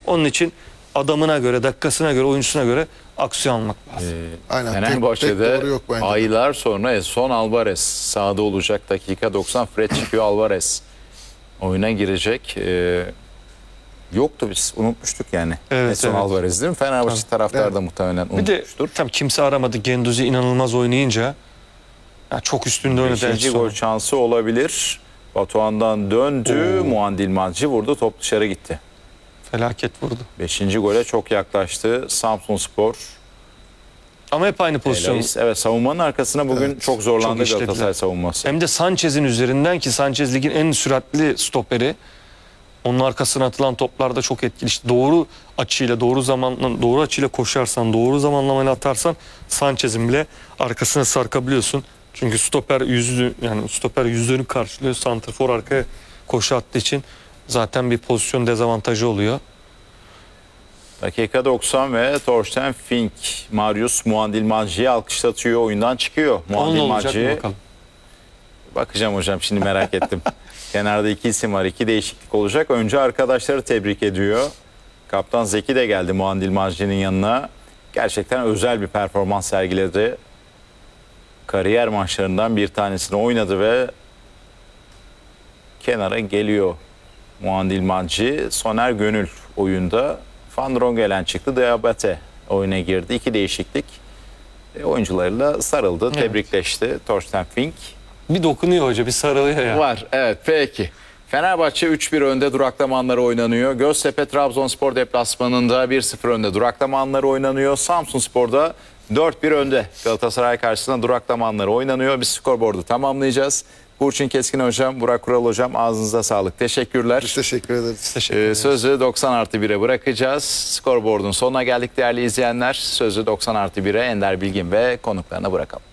Onun için adamına göre, dakikasına göre, oyuncusuna göre aksiyon almak lazım. Aynen. tek Fenerbahçe'de doğru yok bence de. aylar sonra Edson Alvarez sahada olacak. Dakika 90 Fred çıkıyor, Alvarez oyuna girecek. Yoktu, biz unutmuştuk yani. Evet, Edson evet. Alvarez değil mi? Fenerbahçe taraftarı da muhtemelen Bir de unutmuştur. tabii kimse aramadı. Genduzi inanılmaz oynayınca çok üstünde oynadı. 5. Edson. gol şansı olabilir. Batuhan'dan döndü. Muandil Mancı vurdu. Top dışarı gitti. Felaket vurdu. 5. gole çok yaklaştı. Samsunspor. Ama hep aynı pozisyon. Elois. Evet, savunmanın arkasına bugün çok zorlandı Çok işlediler. Galatasaray savunması. Hem de Sanchez'in üzerinden, ki Sanchez ligin en süratli stoperi. Onun arkasına atılan toplarda çok etkili. İşte doğru açıyla, doğru açıyla koşarsan, doğru zamanlamayla atarsan Sanchez'in bile arkasına sarkabiliyorsun. Çünkü stoper yüzünü karşılıyor. Santrfor arkaya koşu attığı için zaten bir pozisyon dezavantajı oluyor. Dakika 90 ve Torsten Fink, Marius Muandil Mancı'yı alkışlatıyor. Oyundan çıkıyor. Muandil Onun olacak mı Mancı. bakalım. Bakacağım hocam, şimdi merak ettim. Kenarda iki isim var. 2 değişiklik olacak. Önce arkadaşları tebrik ediyor. Kaptan Zeki de geldi Muandil Mancı'nın yanına. Gerçekten özel bir performans sergiledi. Kariyer maçlarından bir tanesini oynadı ve kenara geliyor Muandil Mancı. Soner Gönül oyunda. Van Drongelen çıktı. Diabate oyuna girdi. 2 değişiklik. Oyuncularıyla sarıldı. Evet. Tebrikleşti Torsten Fink. Bir dokunuyor hoca, bir sarılıyor ya. Var, evet, peki. Fenerbahçe 3-1 önde, duraklama anları oynanıyor. Göztepe Trabzonspor deplasmanında 1-0 önde, duraklama anları oynanıyor. Samsunspor'da 4-1 önde. Galatasaray karşısında duraklama anları oynanıyor. Biz skorboardu tamamlayacağız. Burçin Keskin hocam, Burak Kural hocam, ağzınıza sağlık. Teşekkürler. Biz teşekkür ederiz. Teşekkür ederiz. Sözü 90+1'e bırakacağız. Skorboard'un sonuna geldik değerli izleyenler. Sözü 90+1'e Ender Bilgin ve konuklarına bırakalım.